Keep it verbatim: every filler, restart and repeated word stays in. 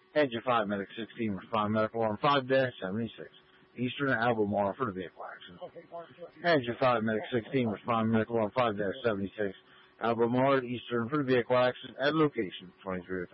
Engine five, Medic sixteen, respond medical on five seventy-six. Eastern Albemarle for the vehicle accident. Engine five, Medic sixteen, respond medical on five seventy-six. Albemarle, Eastern for the vehicle accident at location twenty-three.